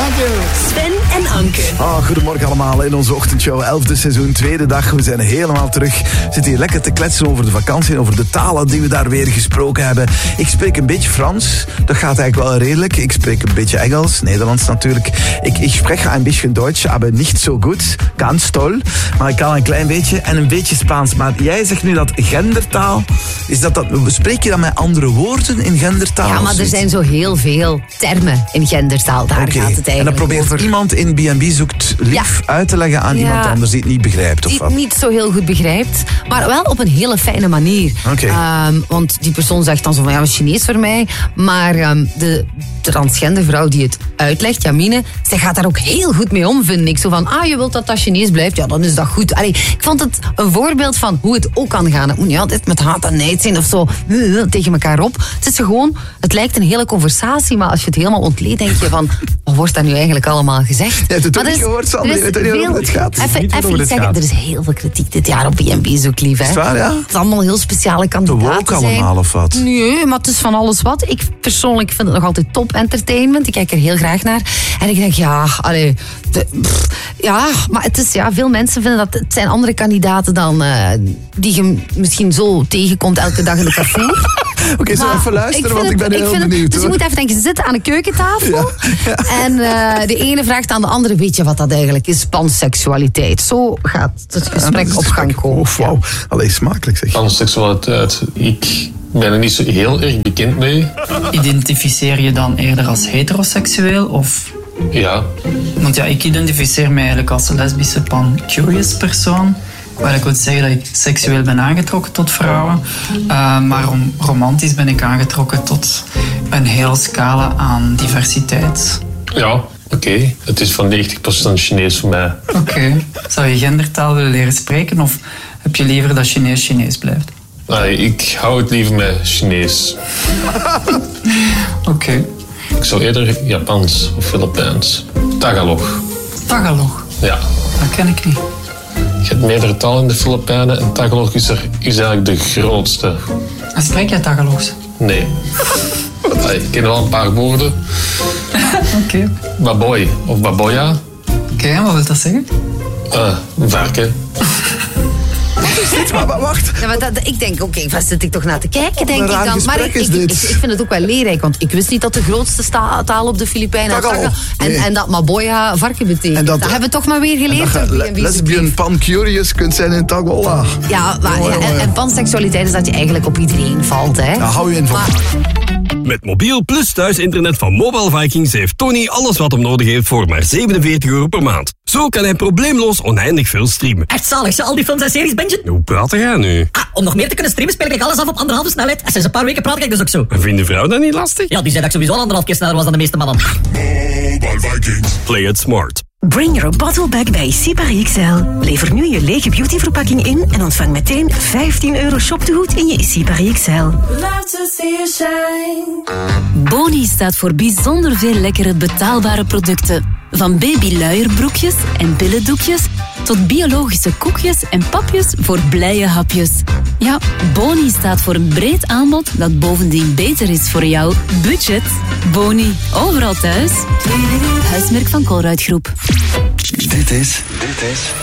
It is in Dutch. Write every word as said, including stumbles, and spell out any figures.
Radio. Sven en Anke. Oh, goedemorgen allemaal in onze ochtendshow. elfde seizoen, tweede dag. We zijn helemaal terug. We zitten hier lekker te kletsen over de vakantie en over de talen die we daar weer gesproken hebben. Ik spreek een beetje Frans. Dat gaat eigenlijk wel redelijk. Ik spreek een beetje Engels, Nederlands natuurlijk. Ik, ik spreek een beetje Duits, maar niet zo goed. Ganz toll. Maar ik kan een klein beetje en een beetje Spaans. Maar jij zegt nu dat gendertaal, is dat dat, spreek je dan met andere woorden in gendertaal? Ja, maar er zijn zo heel veel termen in gendertaal. Daar okay. gaat het eigenlijk En dan probeert over. iemand in B en B zoekt lief ja. uit te leggen aan ja. iemand anders die het niet begrijpt, of die wat? het niet zo heel goed begrijpt, maar wel op een hele fijne manier. Okay. Um, want die persoon zegt dan zo van, ja, Chinees voor mij. Maar um, de transgender vrouw die het uitlegt, Jamine, zij gaat daar ook heel goed mee om, vind ik. Zo van, ah, je wilt dat dat Chinees blijft, ja, dan is dat goed. Allee, ik vond het een voorbeeld van hoe het ook kan gaan. Het moet niet altijd met haat en nijd zijn of zo uh, tegen elkaar op. Het is gewoon, het lijkt een hele conversatie, maar als je het helemaal ontleedt, denk je van, wat wordt daar nu eigenlijk allemaal gezegd? Je hebt het ook niet gehoord, Sander, je weet niet over het gaat. Even, even iets zeggen, er is heel veel kritiek dit jaar op B en B Zoek Lief. Hè? Is het waar, ja? Het is allemaal heel speciale kandidaten De woke zijn. allemaal, of wat? Nee, maar het is van alles wat. Ik persoonlijk vind het nog altijd top entertainment. Ik kijk er heel graag naar. En ik denk, ja, allee, de, pff, ja, maar het is, ja, veel mensen vinden dat het zijn andere kandidaten dan uh, die je misschien zo tegenkomt elke dag in de Carrefour. Oké, okay, zo even luisteren, want ik ben ik heel vind benieuwd. Het, dus hoor. je moet even denken, ze zitten aan de keukentafel. Ja, ja. En uh, de ene vraagt aan de andere, weet je wat dat eigenlijk is? Panseksualiteit. Zo gaat het gesprek ja, op gang komen. Oh, wauw. Allee, smakelijk zeg. Panseksualiteit, ik ben er niet zo heel erg bekend mee. Identificeer je dan eerder als heteroseksueel of... Ja. Want ja, ik identificeer mij eigenlijk als lesbische pan-curious persoon. Waar ik wil zeggen dat ik seksueel ben aangetrokken tot vrouwen. Uh, maar rom- romantisch ben ik aangetrokken tot een hele scala aan diversiteit. Ja, oké. Okay. Het is van negentig procent Chinees voor mij. Oké. Okay. Zou je gendertaal willen leren spreken of heb je liever dat Chinees Chinees blijft? Nee, ik hou het liever met Chinees. Oké. Okay. Ik zou eerder Japans of Filipijns. Tagalog. Tagalog? Ja. Dat ken ik niet. Je hebt meerdere talen in de Filipijnen en Tagalog is, er, is eigenlijk de grootste. En spreek jij Tagalogs? Nee. Ik ken wel een paar woorden. Oké. Okay. Baboy of baboya. Oké, okay, wat wil dat zeggen? Uh, varken. Maar wacht. Ja, maar dat, ik denk, oké, okay, waar zit ik toch naar te kijken, denk ik dan. Maar ik, ik, ik, ik vind het ook wel leerrijk, want ik wist niet dat de grootste sta, taal op de Filipijnen was. En, nee. en dat Maboya varken betekent. En dat, dat hebben we toch maar weer geleerd. En dat je lesbian pan-curious kunt zijn in Tagola. Ja, maar, ja, en, en panseksualiteit is dat je eigenlijk op iedereen valt, hè. Ja, hou je in van. Met mobiel plus thuisinternet van Mobile Vikings heeft Tony alles wat hem nodig heeft voor maar zevenenveertig euro per maand. Zo kan hij probleemloos oneindig veel streamen. Echt zalig, al die films en series, Benjen? Hoe praat jij nu? Ah, om nog meer te kunnen streamen speel ik alles af op anderhalve snelheid. En sinds een paar weken praat ik dus ook zo. En vindt de vrouw dat niet lastig? Ja, die zei dat ik sowieso al anderhalf keer sneller was dan de meeste mannen. Mobile Vikings. Play it smart. Bring your bottle back bij Sipari X L. Lever nu je lege beautyverpakking in en ontvang meteen vijftien euro shoptegoed in je Sipari X L. Boni staat voor bijzonder veel lekkere betaalbare producten. Van babyluierbroekjes en billendoekjes tot biologische koekjes en papjes voor blije hapjes. Ja, Boni staat voor een breed aanbod dat bovendien beter is voor jouw budget. Boni, overal thuis. Huismerk van Colruyt Groep. Dit is, dit is